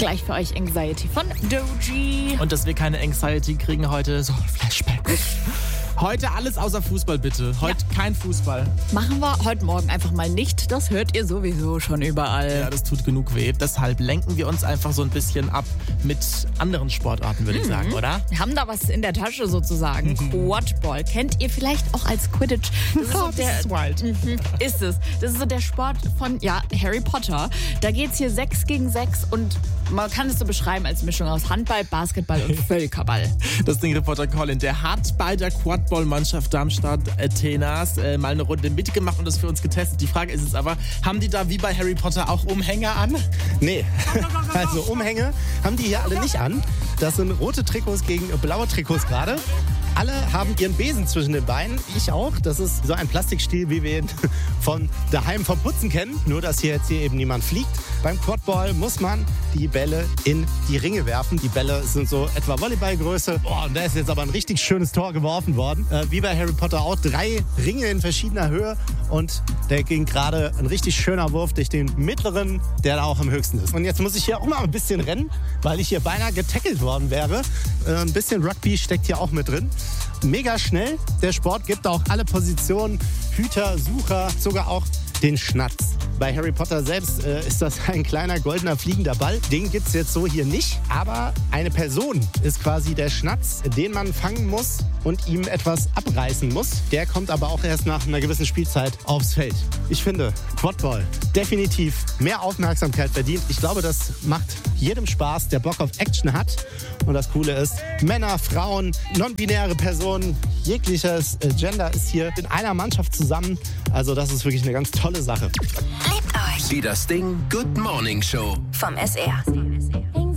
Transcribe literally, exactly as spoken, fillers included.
Gleich für euch Anxiety von Doji. Und dass wir keine Anxiety kriegen heute, so Flashback. Heute alles außer Fußball, bitte. Heute ja. kein Fußball. Machen wir heute Morgen einfach mal nicht. Das hört ihr sowieso schon überall. Ja, das tut genug weh. Deshalb lenken wir uns einfach so ein bisschen ab mit anderen Sportarten, würde mhm. ich sagen, oder? Wir haben da was in der Tasche sozusagen. Mhm. Quadball. Kennt ihr vielleicht auch als Quidditch? Das ist, so der, das ist wild. Mhm, ist es. Das ist so der Sport von ja, Harry Potter. Da geht es hier sechs gegen sechs und man kann es so beschreiben als Mischung aus Handball, Basketball und Völkerball. Das Ding Reporter Colin, der hat bei der Quadball-Mannschaft Darmstadt-Athenas äh, mal eine Runde mitgemacht und das für uns getestet. Die Frage ist jetzt aber, haben die da wie bei Harry Potter auch Umhänge an? Nee, also Umhänge haben die hier alle nicht an. Das sind rote Trikots gegen blaue Trikots gerade. Alle haben ihren Besen zwischen den Beinen. Ich auch. Das ist so ein Plastikstiel, wie wir ihn von daheim vom Putzen kennen. Nur, dass hier jetzt hier eben niemand fliegt. Beim Quadball muss man die Bälle in die Ringe werfen. Die Bälle sind so etwa Volleyballgröße. Boah, und da ist jetzt aber ein richtig schönes Tor geworfen worden. Äh, wie bei Harry Potter auch. Drei Ringe in verschiedener Höhe. Und da ging gerade ein richtig schöner Wurf durch den mittleren, der da auch am höchsten ist. Und jetzt muss ich hier auch mal ein bisschen rennen, weil ich hier beinahe getackelt worden wäre. Äh, ein bisschen Rugby steckt hier auch mit drin. Mega schnell. Der Sport gibt auch alle Positionen. Hüter, Sucher, sogar auch den Schnatz. Bei Harry Potter selbst äh, ist das ein kleiner goldener fliegender Ball. Den gibt es jetzt so hier nicht. Aber eine Person ist quasi der Schnatz, den man fangen muss und ihm etwas abreißen muss. Der kommt aber auch erst nach einer gewissen Spielzeit aufs Feld. Ich finde, Quadball definitiv mehr Aufmerksamkeit verdient. Ich glaube, das macht jedem Spaß, der Bock auf Action hat. Und das Coole ist, Männer, Frauen, non-binäre Personen, jegliches Gender ist hier in einer Mannschaft zusammen. Also das ist wirklich eine ganz tolle Sache. Liebt euch. Die Das Ding Good Morning Show vom S R.